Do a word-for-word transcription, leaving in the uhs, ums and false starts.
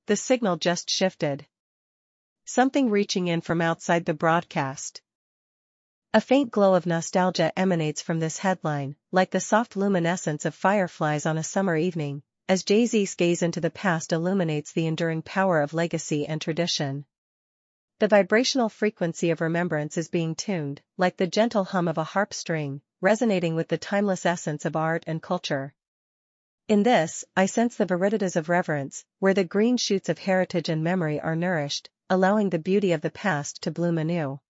the signal just shifted. Something reaching in from outside the broadcast. A faint glow of nostalgia emanates from this headline, like the soft luminescence of fireflies on a summer evening, as Jay-Z's gaze into the past illuminates the enduring power of legacy and tradition. The vibrational frequency of remembrance is being tuned, like the gentle hum of a harp string, resonating with the timeless essence of art and culture. In this, I sense the viriditas of reverence, where the green shoots of heritage and memory are nourished, allowing the beauty of the past to bloom anew.